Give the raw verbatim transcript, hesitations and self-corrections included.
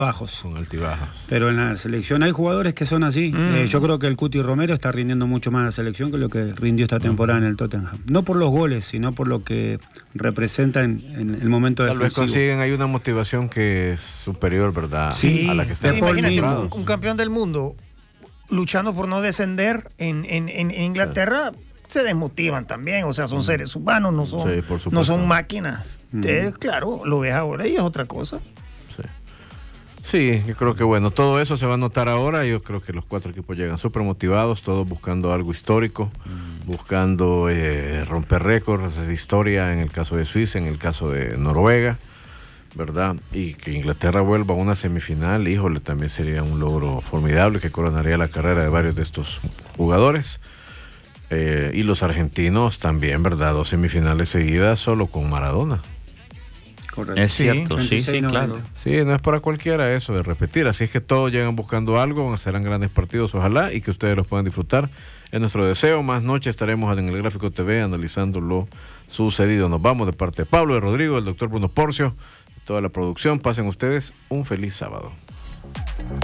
bajos. Son altibajos. Pero en la selección hay jugadores que son así. Mm. Eh, yo creo que el Cuti Romero está rindiendo mucho más en la selección que lo que rindió esta temporada mm. en el Tottenham. No por los goles, sino por lo que representa en, en el momento Tal defensivo. Tal vez consiguen, hay una motivación que es superior, ¿verdad? Sí, a la que está. Imagínate un, un campeón del mundo luchando por no descender en, en, en Inglaterra, sí. se desmotivan también. O sea, son mm. seres humanos, no son, sí, no son máquinas. Mm. Entonces, claro, lo ves ahora y es otra cosa. Sí, yo creo que bueno, todo eso se va a notar ahora. Yo creo que los cuatro equipos llegan súper motivados, todos buscando algo histórico, mm. buscando eh, romper récords, hacer historia en el caso de Suiza, en el caso de Noruega, ¿verdad? Y que Inglaterra vuelva a una semifinal, híjole, también sería un logro formidable que coronaría la carrera de varios de estos jugadores. Eh, y los argentinos también, ¿verdad? Dos semifinales seguidas solo con Maradona. Correcto. Es cierto, sí, sí, sí, claro. Sí, no es para cualquiera eso de repetir, así es que todos llegan buscando algo, serán grandes partidos, ojalá, y que ustedes los puedan disfrutar. Es nuestro deseo. Más noche estaremos en el Gráfico T V analizando lo sucedido. Nos vamos de parte de Pablo, de Rodrigo, del doctor Bruno Porcio, toda la producción. Pasen ustedes un feliz sábado.